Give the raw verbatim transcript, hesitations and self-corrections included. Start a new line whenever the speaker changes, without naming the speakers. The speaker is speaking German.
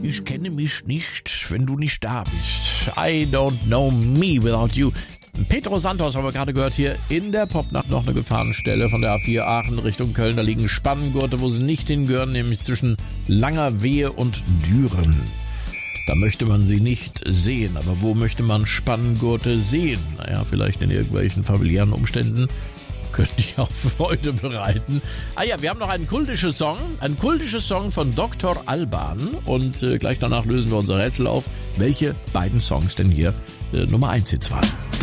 Ich kenne mich nicht, wenn du nicht da bist. I don't know me without you. Pedro Santos haben wir gerade gehört, hier in der Popnacht noch eine Gefahrenstelle von der A vier Aachen Richtung Köln. Da liegen Spanngurte, wo sie nicht hingehören, nämlich zwischen Langerwehe und Düren. Da möchte man sie nicht sehen. Aber wo möchte man Spanngurte sehen? Naja, vielleicht in irgendwelchen familiären Umständen. Könnte ich auch Freude bereiten. Ah ja, wir haben noch einen kultischen Song. Ein kultisches Song von Doktor Alban. Und äh, gleich danach lösen wir unser Rätsel auf, welche beiden Songs denn hier äh, Nummer eins Hits waren.